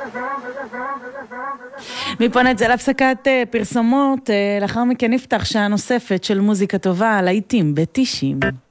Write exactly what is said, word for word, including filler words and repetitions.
מפה נצא להפסקת פרסומות, לאחר מכן נפתח שעה נוספת של מוזיקה טובה, להיטים בתשעים.